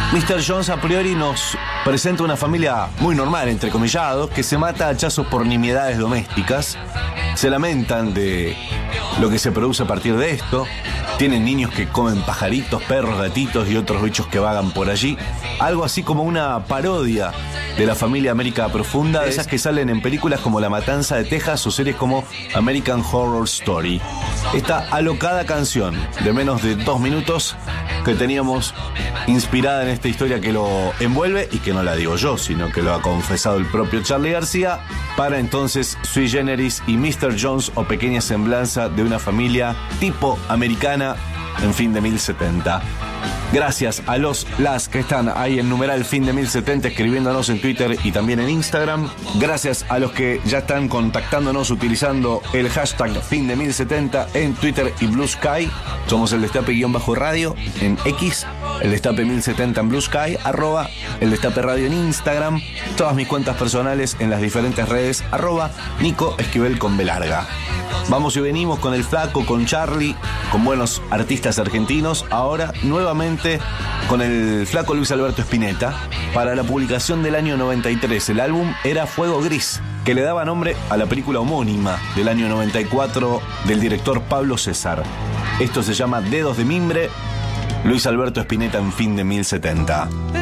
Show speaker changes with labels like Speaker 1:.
Speaker 1: Mr. Jones a priori nos presenta una familia muy normal, entrecomillado, que se mata a hachazos por nimiedades domésticas. Se lamentan de lo que se produce a partir de esto. Tienen niños que comen pajaritos, perros, gatitos y otros bichos que vagan por allí. Algo así como una parodia de la familia América Profunda, de esas que salen en películas como La Matanza de Texas o series como American Horror Story. Esta alocada canción de menos de 2 minutos que teníamos inspirada en esta historia que lo envuelve y que no la digo yo, sino que lo ha confesado el propio Charly García. Para entonces Sui Generis y Mr. Jones, o pequeña semblanza de una familia tipo americana en fin de 1070. Gracias a las que están ahí en numeral fin de 1070 escribiéndonos en Twitter y también en Instagram. Gracias a los que ya están contactándonos utilizando el hashtag fin de 1070 en Twitter y Blue Sky. Somos el Destape_Radio en X, el Destape 1070 en Blue Sky, @el Destape Radio en Instagram. Todas mis cuentas personales en las diferentes redes, @Nico Esquivel con B larga. Vamos y venimos con el Flaco, con Charly, con buenos artistas argentinos. Ahora nuevamente con el Flaco Luis Alberto Spinetta para la publicación del año 93. El álbum era Fuego Gris, que le daba nombre a la película homónima del año 94 del director Pablo César. Esto se llama Dedos de Mimbre. Luis Alberto Spinetta en fin de 1070.